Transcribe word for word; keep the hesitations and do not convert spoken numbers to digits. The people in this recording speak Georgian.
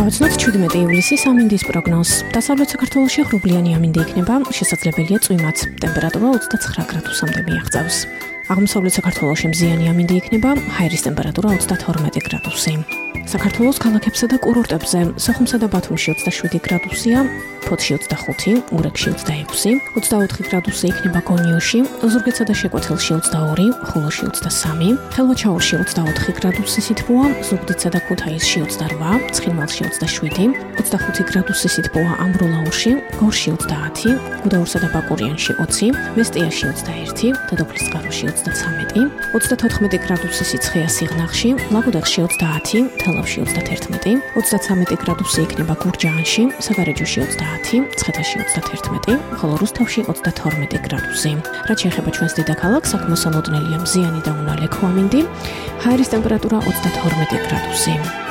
გავაცნოთ შვიდმეტი ივლისის ამინდის პროგნოზს. დასავლეთ საქართველოში ღრუბლიანი ამინდი იქნება, შესაძლებელია წვიმაც. ტემპერატურა ოცდაცხრა გრადუსამდე მიაღწევს. აღმოსავლეთ საქართველოში მზიანი ამინდი იქნება, ჰაერის ტემპერატურა ოცდათორმეტი გრადუსი. საქართველოს ქალაქებსა და კურორტებზე სოხუმსა და ბათუმში ოცდაშვიდი გრადუსია, ფოთში ოცდახუთი, ურეკში ოცდაექვსი, ოცდაოთხი გრადუსი იქნება გონიოში, ზუგდიდსა და შეკვეთილში ოცდაორი, ხულოში ოცდასამი, ხელვაჩაურში ოცდაოთხი გრადუსი სითბოა, ზუგდიდსა და ქუთაისში ოცდარვა, ცხინვალში ოცდაშვიდი, ოცდახუთი გრადუსი სითბოა ამბროლაურში, გორში ოცდაათი, გუდაურსა და ბაკურიანში ოცი, მესტიაში ოცდაერთი, დედოფლისწყაროში ოცდაცამეტი, ოცდათოთხმეტი გრადუსი სიცხეა სიღნაღში, ლაგოდეხში ოცდაათი, თელავში ოცდათერთმეტი, ოცდაცამეტი გრადუსი იქნება გურჯაანში, საგარეჯოში ოცდაათი, მცხეთაში ოცდათერთმეტი, ხოლო რუსთავში ოცდათორმეტი გრადუსი. რაც შეეხება ჩვენს დედაქალაქს, აქ მოსალოდნელია მზიანი და უნალე ქვამინდი, ჰაერის ტემპერატურა ოცდათორმეტი გრადუსი.